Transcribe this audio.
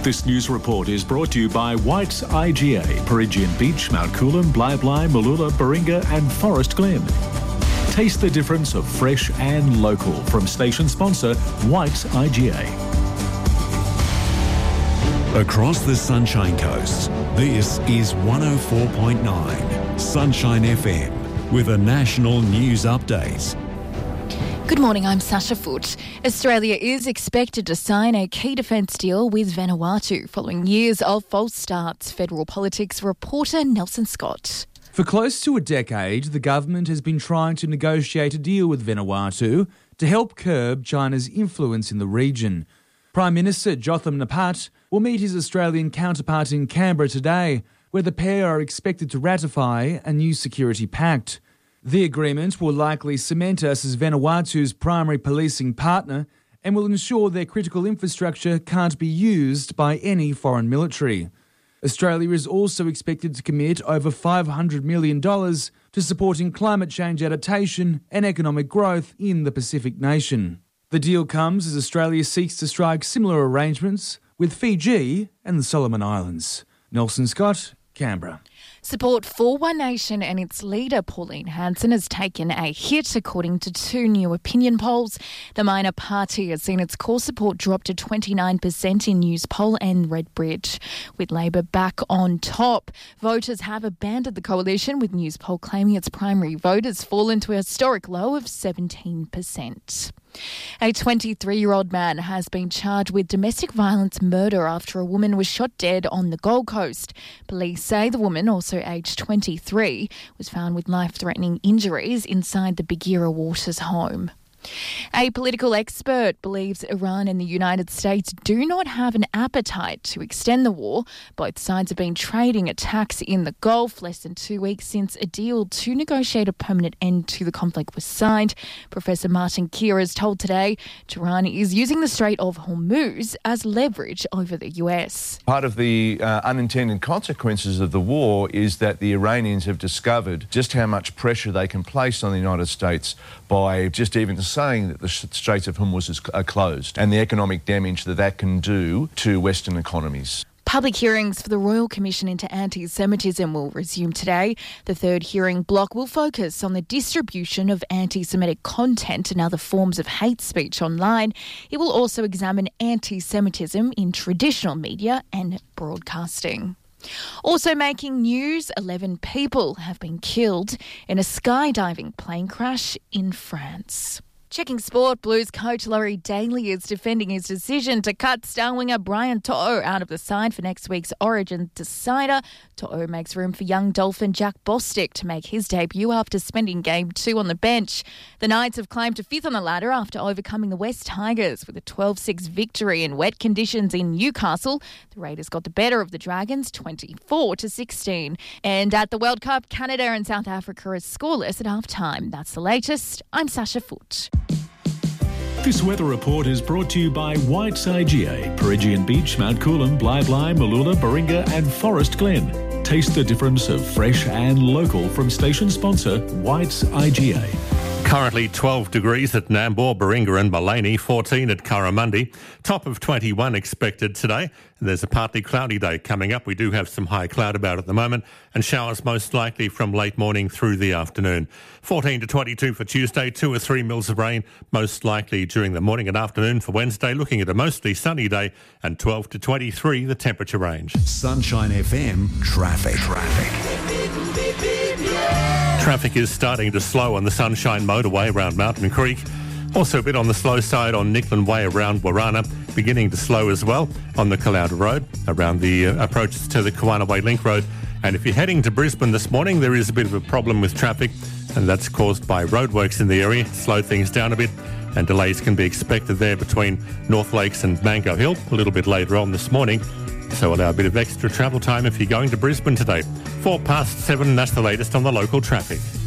This news report is brought to you by White's IGA, Perigian Beach, Mount Coolum, Blyblye, Mooloolah, Baringa and Forest Glen. Taste the difference of fresh and local from station sponsor White's IGA. Across the Sunshine Coast, this is 104.9 Sunshine FM with a national news update. Good morning, I'm Sasha Foote. Australia is expected to sign a key defence deal with Vanuatu following years of false starts. Federal Politics reporter Nelson Scott. For close to a decade, the government has been trying to negotiate a deal with Vanuatu to help curb China's influence in the region. Prime Minister Jotham Napat will meet his Australian counterpart in Canberra today, where the pair are expected to ratify a new security pact. The agreement will likely cement us as Vanuatu's primary policing partner and will ensure their critical infrastructure can't be used by any foreign military. Australia is also expected to commit over $500 million to supporting climate change adaptation and economic growth in the Pacific nation. The deal comes as Australia seeks to strike similar arrangements with Fiji and the Solomon Islands. Nelson Scott, Canberra. Support for One Nation and its leader, Pauline Hanson, has taken a hit, according to two new opinion polls. The minor party has seen its core support drop to 29% in Newspoll and Redbridge. With Labor back on top, voters have abandoned the coalition, with Newspoll claiming its primary vote has fallen to a historic low of 17%. A 23-year-old man has been charged with domestic violence murder after a woman was shot dead on the Gold Coast. Police say the woman, also aged 23, was found with life-threatening injuries inside the Bagheera Waters home. A political expert believes Iran and the United States do not have an appetite to extend the war. Both sides have been trading attacks in the Gulf less than 2 weeks since a deal to negotiate a permanent end to the conflict was signed. Professor Martin Keir has told Today Tehran is using the Strait of Hormuz as leverage over the US. Part of the unintended consequences of the war is that the Iranians have discovered just how much pressure they can place on the United States by just even saying that the Straits of Hormuz are closed, and the economic damage that can do to Western economies. Public hearings for the Royal Commission into Anti-Semitism will resume today. The third hearing block will focus on the distribution of anti-Semitic content and other forms of hate speech online. It will also examine anti-Semitism in traditional media and broadcasting. Also making news, 11 people have been killed in a skydiving plane crash in France. Checking sport, Blues coach Laurie Daly is defending his decision to cut star winger Brian To'o out of the side for next week's Origin decider. To'o makes room for young Dolphin Jack Bostic to make his debut after spending Game 2 on the bench. The Knights have climbed to fifth on the ladder after overcoming the West Tigers with a 12-6 victory in wet conditions in Newcastle. The Raiders got the better of the Dragons 24-16. And at the World Cup, Canada and South Africa are scoreless at half-time. That's the latest. I'm Sasha Foote. This weather report is brought to you by White's IGA, Perigian Beach, Mount Coolum, Blyblye, Mooloolah, Baringa and Forest Glen. Taste the difference of fresh and local from station sponsor White's IGA. Currently 12 degrees at Nambour, Baringa and Mullaney, 14 at Curramundi. Top of 21 expected today. There's a partly cloudy day coming up. We do have some high cloud about at the moment and showers most likely from late morning through the afternoon. 14 to 22 for Tuesday, 2 or 3 mils of rain most likely during the morning and afternoon for Wednesday. Looking at a mostly sunny day and 12 to 23 the temperature range. Sunshine FM Traffic. Traffic is starting to slow on the Sunshine Motorway around Mountain Creek. Also a bit on the slow side on Nickland Way around Warana, beginning to slow as well on the Caloundra Road around the approaches to the Kawana Way Link Road. And if you're heading to Brisbane this morning, there is a bit of a problem with traffic, and that's caused by roadworks in the area. Slow things down a bit, and delays can be expected there between North Lakes and Mango Hill a little bit later on this morning. So allow a bit of extra travel time if you're going to Brisbane today. 7:04, that's the latest on the local traffic.